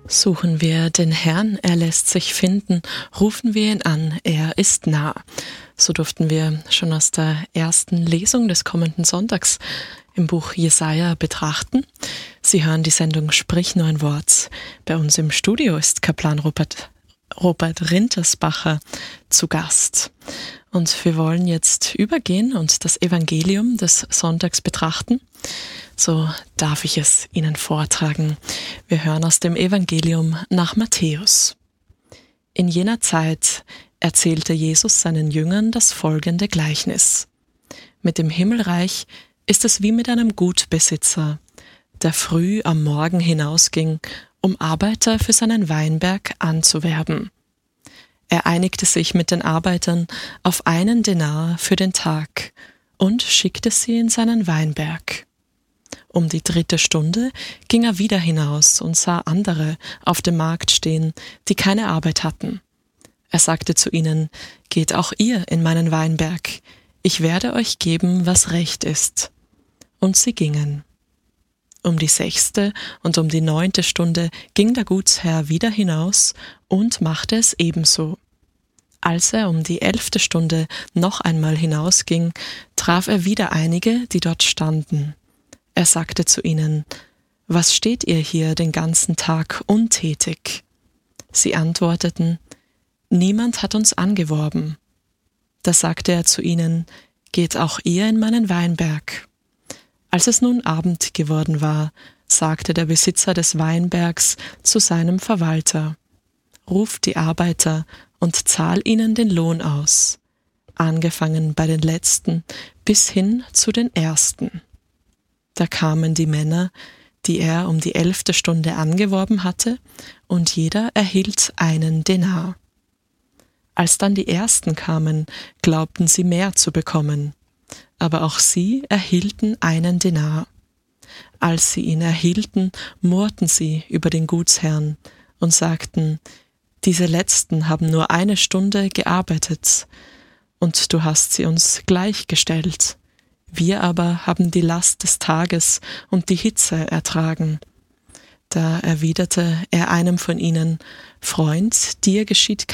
Suchen wir den Herrn, er lässt sich finden, rufen wir ihn an, er ist nah. So durften wir schon aus der ersten Lesung des kommenden Sonntags im Buch Jesaja betrachten. Sie hören die Sendung Sprich nur ein Wort. Bei uns im Studio ist Kaplan Robert Rintersbacher zu Gast. Und wir wollen jetzt übergehen und das Evangelium des Sonntags betrachten. So darf ich es Ihnen vortragen. Wir hören aus dem Evangelium nach Matthäus. In jener Zeit erzählte Jesus seinen Jüngern das folgende Gleichnis. Mit dem Himmelreich ist es wie mit einem Gutbesitzer, der früh am Morgen hinausging, um Arbeiter für seinen Weinberg anzuwerben. Er einigte sich mit den Arbeitern auf 1 Denar für den Tag und schickte sie in seinen Weinberg. Um die 3. Stunde ging er wieder hinaus und sah andere auf dem Markt stehen, die keine Arbeit hatten. Er sagte zu ihnen: Geht auch ihr in meinen Weinberg, ich werde euch geben, was recht ist. Und sie gingen. Um die 6. und um die 9. Stunde ging der Gutsherr wieder hinaus und machte es ebenso. Als er um die 11. Stunde noch einmal hinausging, traf er wieder einige, die dort standen. Er sagte zu ihnen: Was steht ihr hier den ganzen Tag untätig? Sie antworteten: Niemand hat uns angeworben. Da sagte er zu ihnen: Geht auch ihr in meinen Weinberg. Als es nun Abend geworden war, sagte der Besitzer des Weinbergs zu seinem Verwalter: Ruf die Arbeiter und zahl ihnen den Lohn aus, angefangen bei den Letzten bis hin zu den Ersten. Da kamen die Männer, die er um die 11. Stunde angeworben hatte, und jeder erhielt 1 Denar. Als dann die Ersten kamen, glaubten sie mehr zu bekommen, aber auch sie erhielten 1 Denar. Als sie ihn erhielten, murrten sie über den Gutsherrn und sagten: Diese Letzten haben nur 1 Stunde gearbeitet, und du hast sie uns gleichgestellt. Wir aber haben die Last des Tages und die Hitze ertragen. Da erwiderte er einem von ihnen: Freund, dir geschieht